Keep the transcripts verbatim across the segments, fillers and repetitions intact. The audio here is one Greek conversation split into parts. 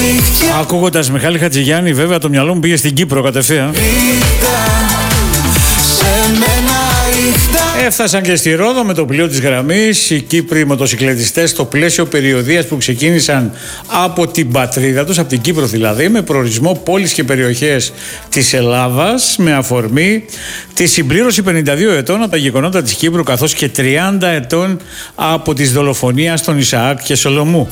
Ακούγοντας Μιχάλη Χατζηγιάννη, βέβαια το μυαλό μου πήγε στην Κύπρο κατευθείαν. Έφτασαν και στη Ρόδο με το πλοίο της γραμμής οι Κύπροι μοτοσυκλετιστές στο πλαίσιο περιοδείας που ξεκίνησαν από την πατρίδα τους, από την Κύπρο δηλαδή, με προορισμό πόλεις και περιοχές της Ελλάδας, με αφορμή τη συμπλήρωση πενήντα δύο ετών από τα γεγονότα της Κύπρου, καθώς και τριάντα ετών από τις δολοφονίες των Ισαάκ και Σολομού.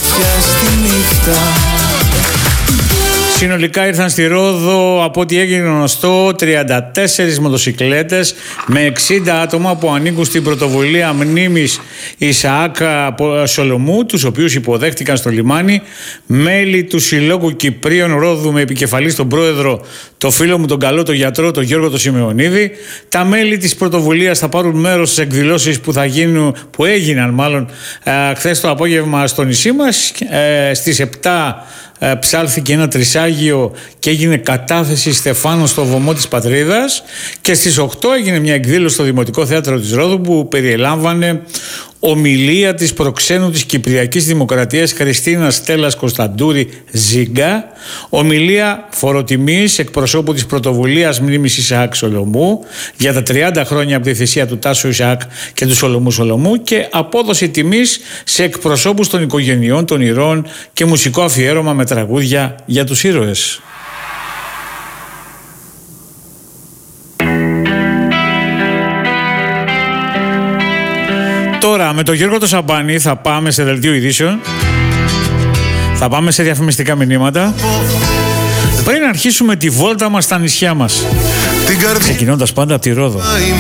Συνολικά ήρθαν στη Ρόδο, από ό,τι έγινε γνωστό, τριάντα τέσσερις μοτοσυκλέτες με εξήντα άτομα που ανήκουν στην πρωτοβουλία μνήμης Ισαάκ Σολομού, τους οποίους υποδέχτηκαν στο λιμάνι μέλη του Συλλόγου Κυπρίων Ρόδου με επικεφαλή τον πρόεδρο, το φίλο μου τον καλό, τον γιατρό, τον Γιώργο τον Σιμεωνίδη. Τα μέλη της πρωτοβουλίας θα πάρουν μέρος στις εκδηλώσεις που, θα γίνουν, που έγιναν μάλλον ε, χθες το απόγευμα στο νησί μας. Ε, στις επτά ψάλθηκε ένα τρισάγιο και έγινε κατάθεση στεφάνων στο βωμό της πατρίδας, και στις οκτώ έγινε μια εκδήλωση στο Δημοτικό Θέατρο της Ρόδου που περιελάμβανε ομιλία της προξένου της Κυπριακής Δημοκρατίας Χριστίνας Στέλλας Κωνσταντούρη Ζίγκα, ομιλία φοροτιμής εκπροσώπου της πρωτοβουλίας μνήμης Ισαάκ Σολομού για τα τριάντα χρόνια από τη θυσία του Τάσου Ισαάκ και του Σολομού Σολομού, και απόδοση τιμής σε εκπροσώπους των οικογενειών των ηρώων και μουσικό αφιέρωμα με τραγούδια για τους ήρωες. Τώρα με τον Γιώργο το Σαμπάνη θα πάμε σε δελτίο ειδήσεων, θα πάμε σε διαφημιστικά μηνύματα, πριν αρχίσουμε τη βόλτα μας στα νησιά μας, ξεκινώντας πάντα από τη Ρόδο.